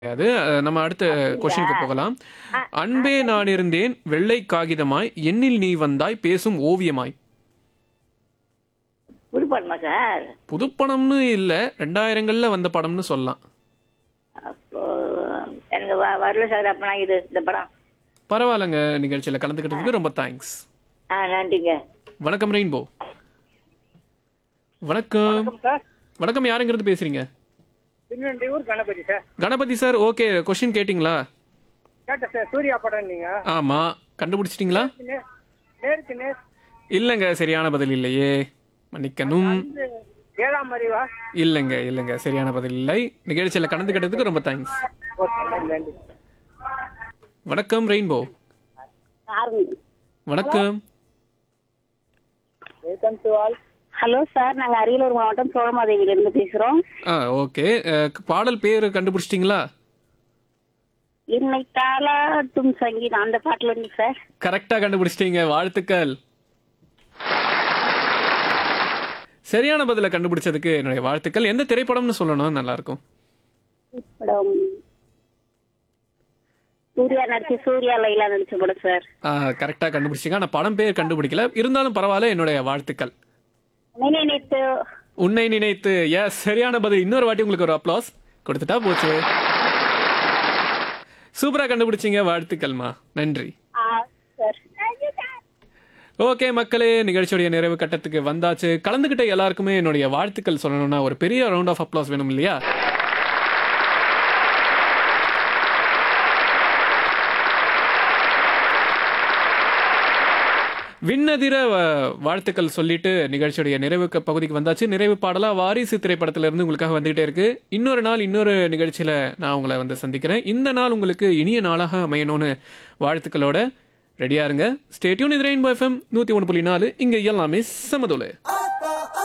கிடையாது. நம்ம அடுத்த அப்படிங்களா? கொஸ்டினுக்கு போகலாம். ஆ, ஆ அன்பே சரி. நான் இருந்தேன் வெள்ளை காகிதமாய் எண்ணில் நீ வந்தாய் பேசும் ஓவியமாய். புது படமா சார்? புதுப்படம்னு இல்ல, 2000கள்ல வந்த படம்னு சொல்லலாம். அப்போ எனக்கு வரல சார். அப்ப நான் இந்த படம். பரவாயில்லைங்க, நிகழ்ச்சியில கலந்துக்கிட்டதுக்கு ரொம்ப தேங்க்ஸ். நன்றிங்க. வணக்கம் ரெயின்போ. வணக்கம். வணக்கம் சார். வணக்கம், யாருங்கிறது பேசுறீங்க? திருநெல்வேலூர் Ganapathi sir. Ganapathi sir, okay. Question கேட்டிங்களா? கேட்டேன் சார். சூர்யா படம் நீங்க ஆமா, கண்டுபிடிச்சிட்டிங்களா? நேருக்கு நேர் இல்லைங்க, சரியான பதில் இல்லையே, மன்னிக்கணும். வந்து 7ஆம் அறிவா? இல்லைங்க, சரியான பதில் இல்லை. நிகழ்ச்சியில கலந்துக்கிட்டதுக்கு ரொம்ப தேங்க்ஸ். ஓகே, நன்றி. வணக்கம் ரெயின்போ. வணக்கம். Welcome to all. Hello sir, நாங்க அரியலூர் மாவட்டம் சோழமாதேவியில இருந்து பேசுறோம். ஓகே. பாடல் பேர் கண்டுபிடிச்சிட்டிங்களா? என்னை தாளாட்டும் சங்கீதம் அந்த பாட்டுல இருந்து சார். கரெக்டா கண்டுபிடிச்சிட்டீங்க, வாழ்த்துக்கள். சரியான பதில கண்டுபிடிச்சதுக்கு என்னுடைய வாழ்த்துக்கள். எந்த திரைப்படம்னு சொல்லணும், நல்லா இருக்கும். படம் சூர்யா லைலா நடிச்ச படம் சார். கரெக்டா கண்டுபிடிச்சிங்க. ஆனா படம் பேர் கண்டுபிடிக்கல, இருந்தாலும் பரவாயில்ல, என்னுடைய வாழ்த்துக்கள். நினைத்து உன்னை நினைத்து. எஸ், சரியான பதில். இன்னொரு வாட்டி உங்களுக்கு ஒரு அப்ளாஸ் கொடுத்துட்டா போச்சு. சூப்பரா கண்டுபிடிச்சிங்க, வாழ்த்துக்கள்மா, நன்றி. சார். ஓகே மக்களே, நிகழ்ச்சியுடைய நிறைவு கட்டத்துக்கு வந்தாச்சு. கலந்துகிட்ட எல்லாருக்குமே என்னுடைய வாழ்த்துக்கள் சொல்லணும்னா ஒரு பெரிய ரவுண்ட் ஆஃப் அப்ளாஸ் வேணும் இல்லையா? விண்ணதிர வாழ்த்துக்கள் சொல்லிட்டு நிகழ்ச்சியுடைய நிறைவு பகுதிக்கு வந்தாச்சு. நிறைவு பாடலா வாரிசு திரைப்படத்துல இருந்து உங்களுக்காக வந்துகிட்டே இருக்கு. இன்னொரு நாள் இன்னொரு நிகழ்ச்சியில நான் உங்களை வந்து சந்திக்கிறேன். இந்த நாள் உங்களுக்கு இனிய நாளாக அமையணும்னு வாழ்த்துக்களோட ரெடியா இருங்க. Stay tune. இது ரெயின்போ எஃப்எம் 101.4. இங்க எல்லாமே சமதோல.